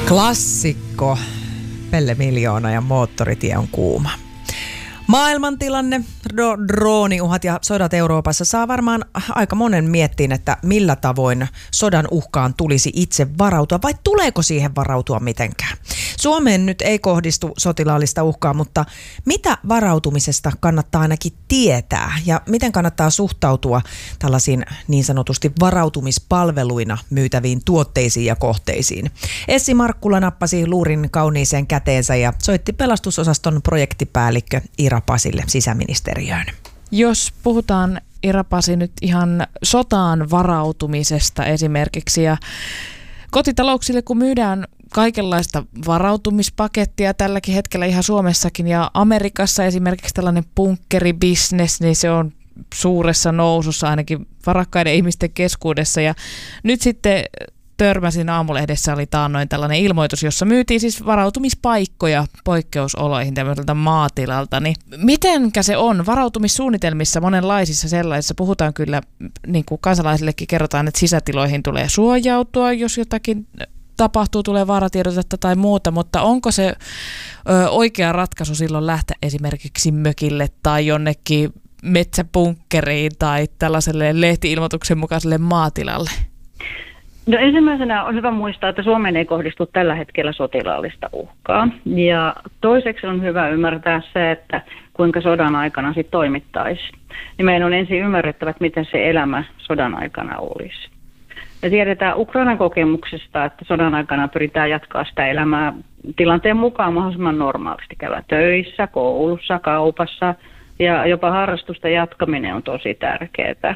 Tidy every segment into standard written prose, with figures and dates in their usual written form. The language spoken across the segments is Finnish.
Klassikko. Pelle Miljoona ja Moottoritie on kuuma. Maailmantilanne, drooniuhat ja sodat Euroopassa saa varmaan aika monen miettiin, että millä tavoin sodan uhkaan tulisi itse varautua vai tuleeko siihen varautua mitenkään. Suomeen nyt ei kohdistu sotilaallista uhkaa, mutta mitä varautumisesta kannattaa ainakin tietää ja miten kannattaa suhtautua tällaisiin niin sanotusti varautumispalveluina myytäviin tuotteisiin ja kohteisiin? Essi Markkula nappasi luurin kauniiseen käteensä ja soitti pelastusosaston projektipäällikkö Ira Pasille sisäministeriöön. Jos puhutaan, Ira Pasi, nyt ihan sotaan varautumisesta esimerkiksi ja kotitalouksille, kun myydään kaikenlaista varautumispakettia tälläkin hetkellä ihan Suomessakin ja Amerikassa esimerkiksi tällainen bunkkeribisnes, niin se on suuressa nousussa ainakin varakkaiden ihmisten keskuudessa ja nyt sitten törmäsin Aamulehdessä, oli taannoin tällainen ilmoitus, jossa myytiin siis varautumispaikkoja poikkeusoloihin tämmöiseltä maatilalta. Niin mitenkä se on? Varautumissuunnitelmissa monenlaisissa sellaisissa puhutaan kyllä, niin kuin kansalaisillekin kerrotaan, että sisätiloihin tulee suojautua, jos jotakin tapahtuu, tulee vaaratiedotetta tai muuta, mutta onko se oikea ratkaisu silloin lähteä esimerkiksi mökille tai jonnekin metsäpunkkeriin tai tällaiselle lehti-ilmoituksen mukaiselle maatilalle? No ensimmäisenä on hyvä muistaa, että Suomeen ei kohdistu tällä hetkellä sotilaallista uhkaa. Ja toiseksi on hyvä ymmärtää se, että kuinka sodan aikana sitten toimittaisiin. Niin meidän on ensin ymmärrettävä, että miten se elämä sodan aikana olisi. Me tiedetään Ukrainan kokemuksesta, että sodan aikana pyritään jatkaa sitä elämää tilanteen mukaan mahdollisimman normaalisti. Käydään töissä, koulussa, kaupassa ja jopa harrastusta jatkaminen on tosi tärkeää.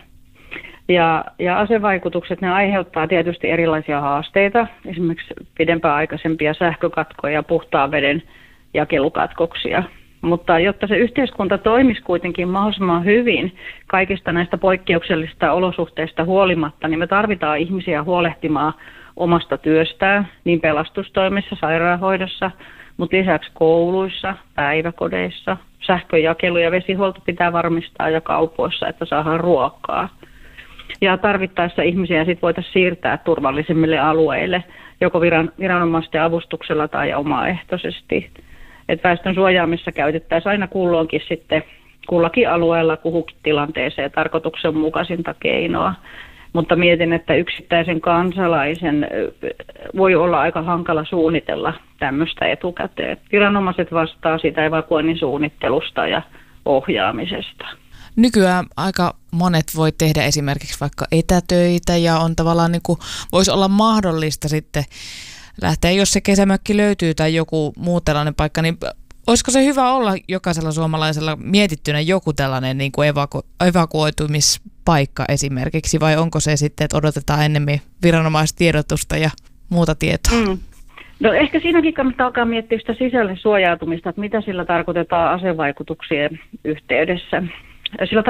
Ja asevaikutukset, ne aiheuttaa tietysti erilaisia haasteita, esimerkiksi pidempääaikaisempia sähkökatkoja ja puhtaan veden jakelukatkoksia. Mutta jotta se yhteiskunta toimisi kuitenkin mahdollisimman hyvin kaikista näistä poikkeuksellisista olosuhteista huolimatta, niin me tarvitaan ihmisiä huolehtimaan omasta työstään, niin pelastustoimessa, sairaanhoidossa, mutta lisäksi kouluissa, päiväkodeissa, sähköjakelu ja vesihuolto pitää varmistaa ja kaupoissa, että saadaan ruokaa. Ja tarvittaessa ihmisiä sitten voitaisiin siirtää turvallisemmille alueille, joko viranomaisten avustuksella tai omaehtoisesti. Et väestön suojaamissa käytettäisiin aina kulloinkin sitten kullakin alueella kuhukin tilanteeseen tarkoituksenmukaisinta keinoa. Mutta mietin, että yksittäisen kansalaisen voi olla aika hankala suunnitella tämmöistä etukäteen. Viranomaiset vastaa siitä evakuoinnin suunnittelusta ja ohjaamisesta. Nykyään aika monet voi tehdä esimerkiksi vaikka etätöitä ja on tavallaan niin kuin, voisi olla mahdollista sitten lähteä, jos se kesämökki löytyy tai joku muu tällainen paikka, niin olisiko se hyvä olla jokaisella suomalaisella mietittynä joku tällainen niin kuin evakuoitumispaikka esimerkiksi vai onko se sitten, että odotetaan ennemmin viranomaistiedotusta ja muuta tietoa? No ehkä siinäkin kannattaa alkaa miettiä sitä sisälle suojautumista, että mitä sillä tarkoitetaan asevaikutuksien yhteydessä. Sillä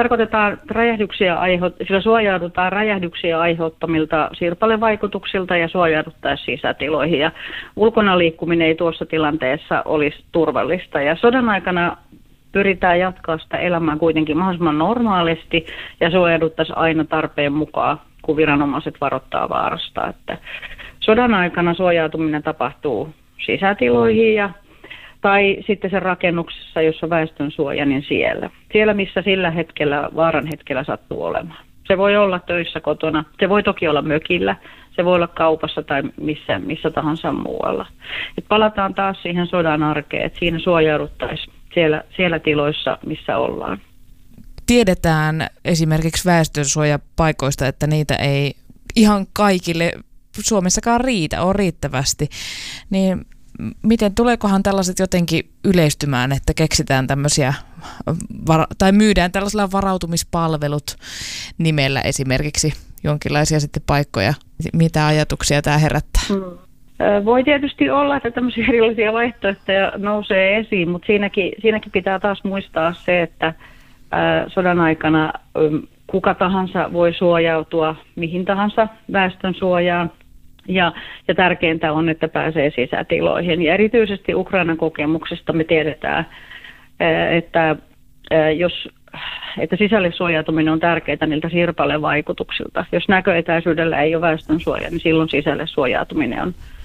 suojaudutaan räjähdyksiä aiheuttamilta sirpalevaikutuksilta ja suojauduttaisiin sisätiloihin. Ja ulkona liikkuminen ei tuossa tilanteessa olisi turvallista. Ja sodan aikana pyritään jatkaa sitä elämää kuitenkin mahdollisimman normaalisti ja suojauduttaisiin aina tarpeen mukaan, kun viranomaiset varoittaa vaarasta. Että sodan aikana suojautuminen tapahtuu sisätiloihin tai sitten sen rakennuksessa, jossa väestönsuoja, niin siellä. Siellä, missä sillä hetkellä, vaaran hetkellä sattuu olemaan. Se voi olla töissä kotona, se voi toki olla mökillä, se voi olla kaupassa tai missä tahansa muualla. Et palataan taas siihen sodan arkeen, että siinä suojauduttaisiin siellä tiloissa, missä ollaan. Tiedetään esimerkiksi väestönsuojapaikoista, että niitä ei ihan kaikille Suomessakaan ole riittävästi, niin miten tuleekohan tällaiset jotenkin yleistymään, että keksitään tämmöisiä tai myydään tällaisilla varautumispalvelut nimellä esimerkiksi jonkinlaisia sitten paikkoja? Mitä ajatuksia tämä herättää? Voi tietysti olla, että tämmöisiä erilaisia vaihtoehtoja nousee esiin, mutta siinäkin pitää taas muistaa se, että sodan aikana kuka tahansa voi suojautua mihin tahansa väestön suojaan. Ja tärkeintä on, että pääsee sisätiloihin. Ja erityisesti Ukrainan kokemuksesta me tiedetään, että sisälle suojautuminen on tärkeää niiltä sirpalevaikutuksilta. Jos näköetäisyydellä ei ole väestönsuoja, niin silloin sisälle suojautuminen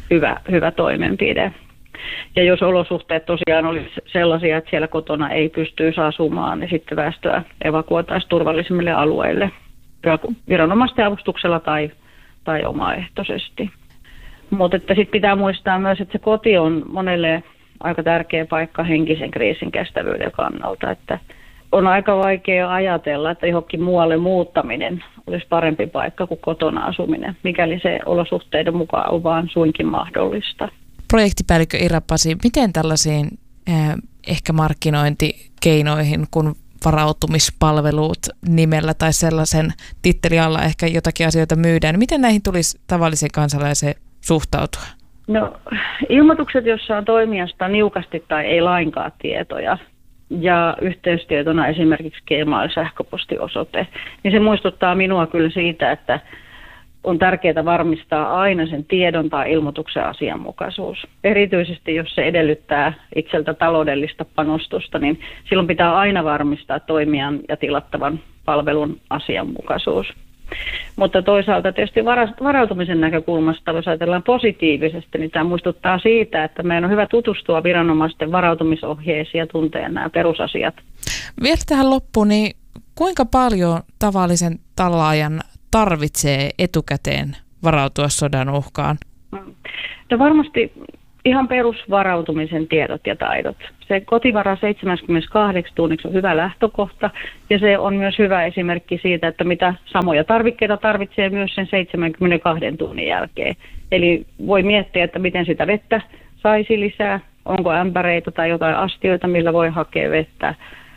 hyvä toimenpide. Ja jos olosuhteet tosiaan olisi sellaisia, että siellä kotona ei pystyisi asumaan, niin sitten väestöä evakuoitaisiin turvallisimmille alueille viranomaisten avustuksella tai omaehtoisesti. Mutta sitten pitää muistaa myös, että se koti on monelle aika tärkeä paikka henkisen kriisin kestävyyden kannalta. Että on aika vaikea ajatella, että johonkin muualle muuttaminen olisi parempi paikka kuin kotona asuminen, mikäli se olosuhteiden mukaan on vaan suinkin mahdollista. Projektipäällikkö Ira Pasi, miten tällaisiin ehkä markkinointikeinoihin, kun varautumispalvelut nimellä tai sellaisen tittelin alla ehkä jotakin asioita myydään, niin miten näihin tulisi tavallisen kansalaisen suhtautua? No, ilmoitukset, joissa on toimijasta niukasti tai ei lainkaan tietoja, ja yhteystietona esimerkiksi Gmail-sähköpostiosoite, niin se muistuttaa minua kyllä siitä, että on tärkeää varmistaa aina sen tiedon tai ilmoituksen asianmukaisuus. Erityisesti jos se edellyttää itseltä taloudellista panostusta, niin silloin pitää aina varmistaa toimijan ja tilattavan palvelun asianmukaisuus. Mutta toisaalta tietysti varautumisen näkökulmasta, jos ajatellaan positiivisesti, niin tämä muistuttaa siitä, että meidän on hyvä tutustua viranomaisten varautumisohjeisiin ja tuntea nämä perusasiat. Vielä tähän loppuun, niin kuinka paljon tavallisen tallaajan tarvitsee etukäteen varautua sodan uhkaan? No varmasti ihan perusvarautumisen tiedot ja taidot. Se kotivara 78 tunniksi on hyvä lähtökohta ja se on myös hyvä esimerkki siitä, että mitä samoja tarvikkeita tarvitsee myös sen 72 tunnin jälkeen. Eli voi miettiä, että miten sitä vettä saisi lisää, onko ämpäreitä tai jotain astioita, millä voi hakea vettä,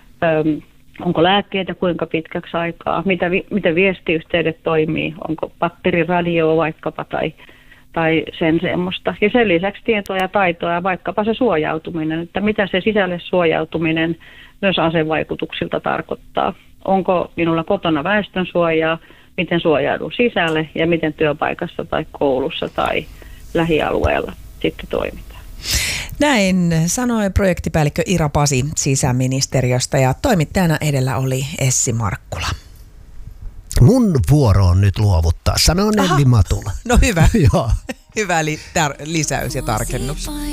onko lääkkeitä kuinka pitkäksi aikaa, miten viestiyhteydet toimii, onko batteriradioa vaikkapa tai sen semmoista. Ja sen lisäksi tietoa ja taitoa, vaikkapa se suojautuminen, että mitä se sisälle suojautuminen myös asevaikutuksilta tarkoittaa. Onko minulla kotona väestönsuojaa, miten suojaudun sisälle ja miten työpaikassa tai koulussa tai lähialueella sitten toimitaan. Näin sanoi projektipäällikkö Ira Pasi sisäministeriöstä ja toimittajana edellä oli Essi Markkula. Mun vuoro on nyt luovuttaa, sanoo Nelli Matula. No hyvä. Joo. Hyvä lisäys ja tarkennus.